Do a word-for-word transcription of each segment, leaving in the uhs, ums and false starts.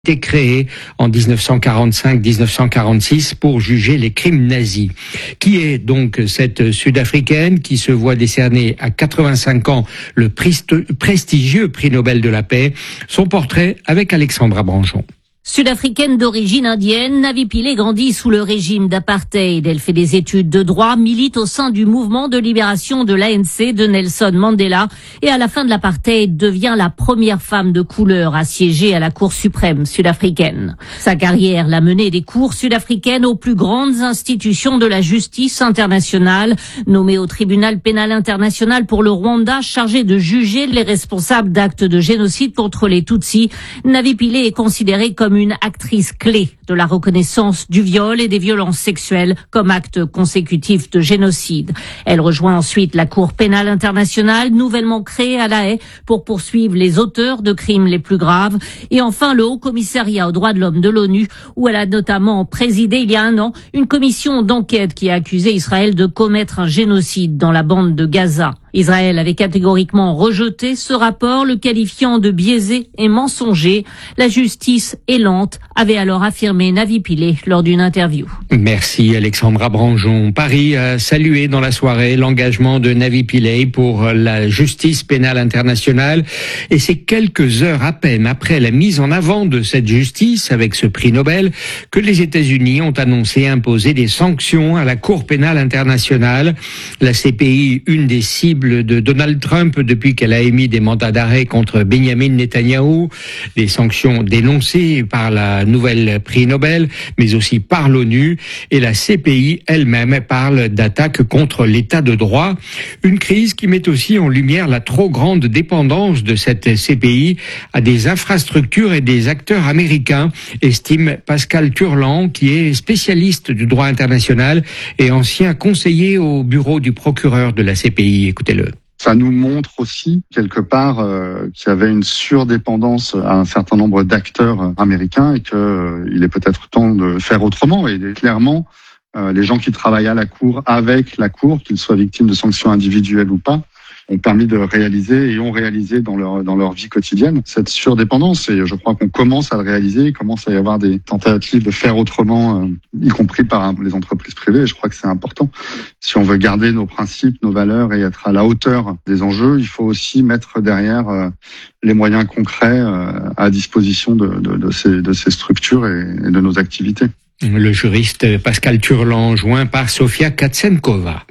été créé en dix-neuf cent quarante-cinq dix-neuf cent quarante-six pour juger les crimes nazis. Qui est donc cette Sud-Africaine qui se voit décerner à quatre-vingt-cinq ans le prestigieux prix Nobel de la paix? Son portrait avec Alexandra Branjon. Sud-africaine d'origine indienne, Navi Pillay grandit sous le régime d'apartheid. Elle fait des études de droit, milite au sein du mouvement de libération de l'A N C de Nelson Mandela et à la fin de l'apartheid devient la première femme de couleur à siéger à la Cour suprême sud-africaine. Sa carrière l'a menée des cours sud-africaines aux plus grandes institutions de la justice internationale. Nommée au tribunal pénal international pour le Rwanda, chargée de juger les responsables d'actes de génocide contre les Tutsis, Navi Pillay est considérée comme une actrice clé de la reconnaissance du viol et des violences sexuelles comme acte consécutif de génocide. Elle rejoint ensuite la Cour pénale internationale, nouvellement créée à La Haye pour poursuivre les auteurs de crimes les plus graves. Et enfin, le Haut Commissariat aux droits de l'homme de l'ONU, où elle a notamment présidé il y a un an une commission d'enquête qui a accusé Israël de commettre un génocide dans la bande de Gaza. Israël avait catégoriquement rejeté ce rapport, le qualifiant de biaisé et mensonger. La justice est lente, avait alors affirmé Navi Pillay lors d'une interview. Merci Alexandra Branjon. Paris a salué dans la soirée l'engagement de Navi Pillay pour la justice pénale internationale. Et c'est quelques heures à peine après la mise en avant de cette justice avec ce prix Nobel que les États-Unis ont annoncé imposer des sanctions à la Cour pénale internationale. La C P I, une des cibles de Donald Trump depuis qu'elle a émis des mandats d'arrêt contre Benjamin Netanyahou, des sanctions dénoncées par la nouvelle prix Nobel, mais aussi par l'ONU, et la C P I elle-même parle d'attaques contre l'état de droit. Une crise qui met aussi en lumière la trop grande dépendance de cette C P I à des infrastructures et des acteurs américains, estime Pascal Turlan, qui est spécialiste du droit international et ancien conseiller au bureau du procureur de la C P I. Écoutez-le. Ça nous montre aussi, quelque part, euh, qu'il y avait une surdépendance à un certain nombre d'acteurs américains et qu'il euh, est peut-être temps de faire autrement. Et clairement, euh, les gens qui travaillent à la Cour, avec la Cour, qu'ils soient victimes de sanctions individuelles ou pas, ont permis de réaliser et ont réalisé dans leur dans leur vie quotidienne cette surdépendance. Et je crois qu'on commence à le réaliser. Il commence à y avoir des tentatives de faire autrement, euh, y compris par les entreprises privées. Et je crois que c'est important. Si on veut garder nos principes, nos valeurs et être à la hauteur des enjeux, il faut aussi mettre derrière euh, les moyens concrets euh, à disposition de, de, de, ces, de ces structures et, et de nos activités. Le juriste Pascal Turlan, joint par Sofia Katsenkova.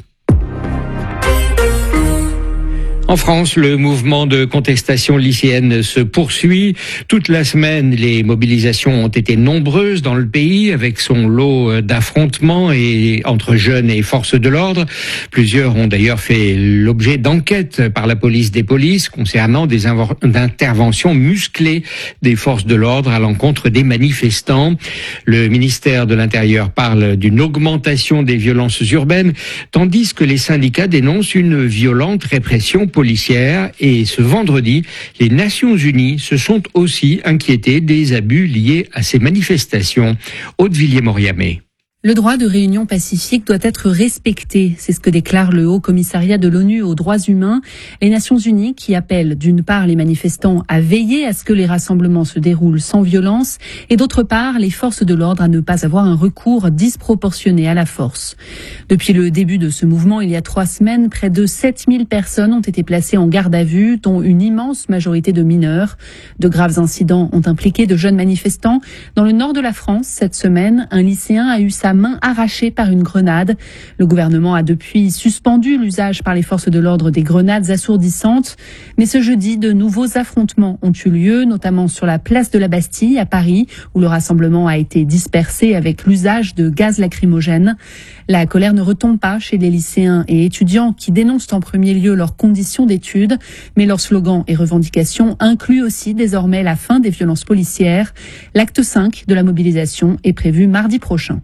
En France, le mouvement de contestation lycéenne se poursuit. Toute la semaine, les mobilisations ont été nombreuses dans le pays, avec son lot d'affrontements et entre jeunes et forces de l'ordre. Plusieurs ont d'ailleurs fait l'objet d'enquêtes par la police des polices concernant des inv- interventions musclées des forces de l'ordre à l'encontre des manifestants. Le ministère de l'Intérieur parle d'une augmentation des violences urbaines, tandis que les syndicats dénoncent une violente répression policière. policière. Et ce vendredi, les Nations Unies se sont aussi inquiétées des abus liés à ces manifestations. Aude Villiers-Moriamé. Le droit de réunion pacifique doit être respecté. C'est ce que déclare le Haut Commissariat de l'ONU aux droits humains. Les Nations Unies qui appellent d'une part les manifestants à veiller à ce que les rassemblements se déroulent sans violence et d'autre part les forces de l'ordre à ne pas avoir un recours disproportionné à la force. Depuis le début de ce mouvement, il y a trois semaines, près de sept mille personnes ont été placées en garde à vue, dont une immense majorité de mineurs. De graves incidents ont impliqué de jeunes manifestants. Dans le nord de la France, cette semaine, un lycéen a eu sa main arrachée par une grenade. Le gouvernement a depuis suspendu l'usage par les forces de l'ordre des grenades assourdissantes. Mais ce jeudi, de nouveaux affrontements ont eu lieu, notamment sur la place de la Bastille à Paris, où le rassemblement a été dispersé avec l'usage de gaz lacrymogène. La colère ne retombe pas chez les lycéens et étudiants qui dénoncent en premier lieu leurs conditions d'études, mais leurs slogans et revendications incluent aussi désormais la fin des violences policières. L'acte cinq de la mobilisation est prévu mardi prochain.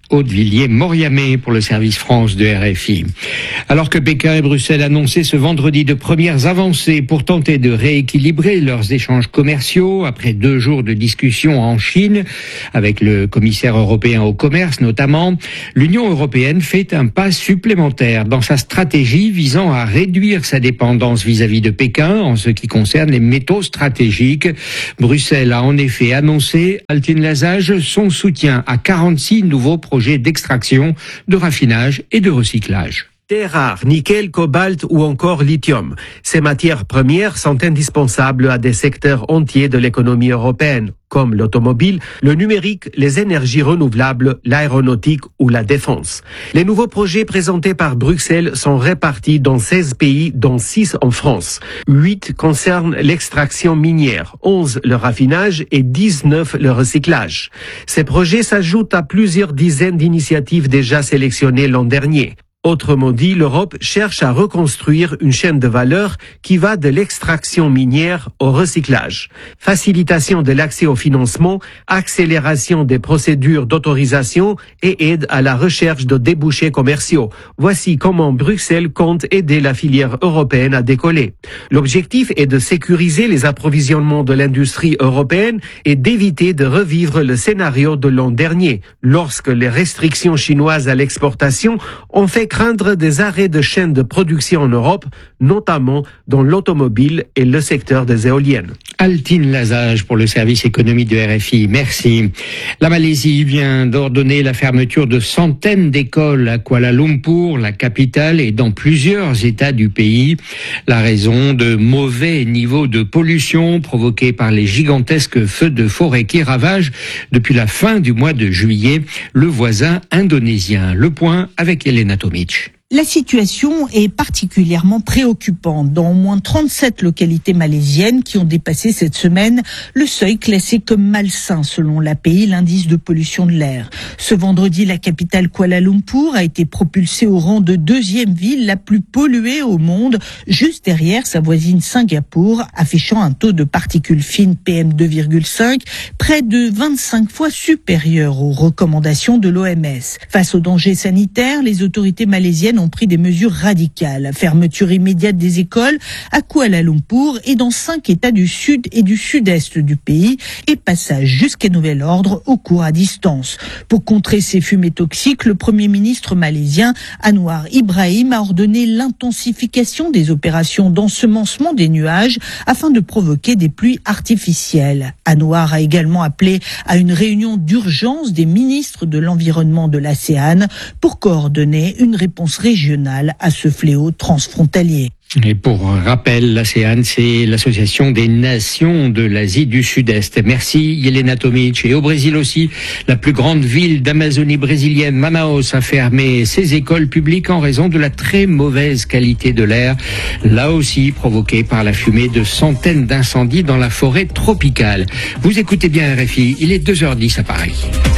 Aude-Villiers-Moriamé pour le service France de R F I. Alors que Pékin et Bruxelles annonçaient ce vendredi de premières avancées pour tenter de rééquilibrer leurs échanges commerciaux après deux jours de discussions en Chine, avec le commissaire européen au commerce notamment, l'Union européenne fait un pas supplémentaire dans sa stratégie visant à réduire sa dépendance vis-à-vis de Pékin en ce qui concerne les métaux stratégiques. Bruxelles a en effet annoncé, Altine Lazage, son soutien à quarante-six nouveaux projets d'extraction, de raffinage et de recyclage. Terres rares, nickel, cobalt ou encore lithium. Ces matières premières sont indispensables à des secteurs entiers de l'économie européenne, comme l'automobile, le numérique, les énergies renouvelables, l'aéronautique ou la défense. Les nouveaux projets présentés par Bruxelles sont répartis dans seize pays, dont six en France. huit concernent l'extraction minière, onze le raffinage et dix-neuf le recyclage. Ces projets s'ajoutent à plusieurs dizaines d'initiatives déjà sélectionnées l'an dernier. Autrement dit, l'Europe cherche à reconstruire une chaîne de valeur qui va de l'extraction minière au recyclage. Facilitation de l'accès au financement, accélération des procédures d'autorisation et aide à la recherche de débouchés commerciaux. Voici comment Bruxelles compte aider la filière européenne à décoller. L'objectif est de sécuriser les approvisionnements de l'industrie européenne et d'éviter de revivre le scénario de l'an dernier, lorsque les restrictions chinoises à l'exportation ont fait craindre des arrêts de chaînes de production en Europe, notamment dans l'automobile et le secteur des éoliennes. Altine Lazage pour le service économie de R F I. Merci. La Malaisie vient d'ordonner la fermeture de centaines d'écoles à Kuala Lumpur, la capitale, et dans plusieurs États du pays. La raison de mauvais niveaux de pollution provoqués par les gigantesques feux de forêt qui ravagent depuis la fin du mois de juillet le voisin indonésien. Le point avec Elena Tomic. La situation est particulièrement préoccupante dans au moins trente-sept localités malaisiennes qui ont dépassé cette semaine le seuil classé comme malsain selon l'A P I, l'indice de pollution de l'air. Ce vendredi, la capitale Kuala Lumpur a été propulsée au rang de deuxième ville la plus polluée au monde, juste derrière sa voisine Singapour, affichant un taux de particules fines P M deux virgule cinq près de vingt-cinq fois supérieur aux recommandations de l'O M S. Face aux dangers sanitaires, les autorités malaisiennes ont pris des mesures radicales. Fermeture immédiate des écoles à Kuala Lumpur et dans cinq États du sud et du sud-est du pays et passage jusqu'à nouvel ordre aux cours à distance. Pour contrer ces fumées toxiques, le Premier ministre malaisien Anwar Ibrahim a ordonné l'intensification des opérations d'ensemencement des nuages afin de provoquer des pluies artificielles. Anwar a également appelé à une réunion d'urgence des ministres de l'environnement de l'ASEAN pour coordonner une réponse régionale à ce fléau transfrontalier. Et pour rappel, l'ASEAN, c'est l'association des nations de l'Asie du Sud-Est. Merci Yelena Tomic. Et au Brésil aussi, la plus grande ville d'Amazonie brésilienne, Manaus, a fermé ses écoles publiques en raison de la très mauvaise qualité de l'air, là aussi provoquée par la fumée de centaines d'incendies dans la forêt tropicale. Vous écoutez bien R F I, il est deux heures dix à Paris.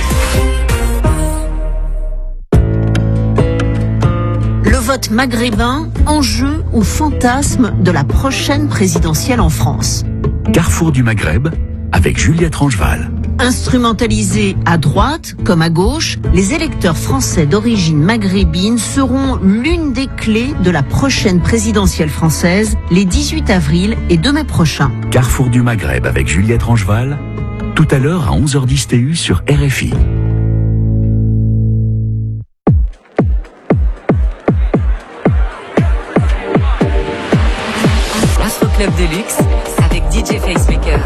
Vote maghrébin, enjeu ou fantasme de la prochaine présidentielle en France. Carrefour du Maghreb, avec Juliette Rangeval. Instrumentalisés à droite comme à gauche, les électeurs français d'origine maghrébine seront l'une des clés de la prochaine présidentielle française, les dix-huit avril et deux mai prochains. Carrefour du Maghreb avec Juliette Rangeval, tout à l'heure à onze heures dix T U sur R F I. Club de luxe avec D J Facemaker.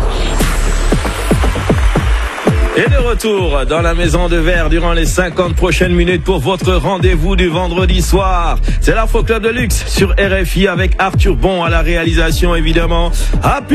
Et de retour dans la maison de verre durant les cinquante prochaines minutes pour votre rendez-vous du vendredi soir. C'est l'Afro Club de luxe sur R F I avec Arthur Bon à la réalisation évidemment. Happy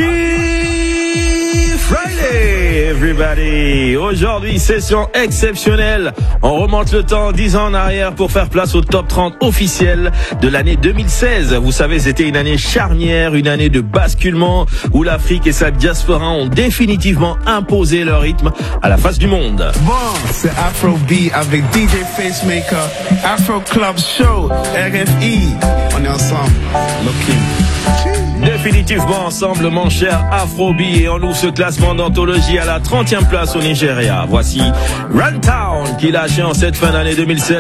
Friday everybody. Aujourd'hui, session exceptionnelle. On remonte le temps dix ans en arrière pour faire place au top trente officiel de l'année deux mille seize. Vous savez, c'était une année charnière, une année de basculement où l'Afrique et sa diaspora ont définitivement imposé leur rythme à la face du monde. Bon, c'est Afrobeat avec D J Facemaker, Afro Club Show, R F I. On est ensemble. Looking. définitivement ensemble, mon cher Afrobeat, et on ouvre ce classement d'anthologie à la trentième place au Nigeria. Voici Runtown qui lâche en cette fin d'année deux mille seize.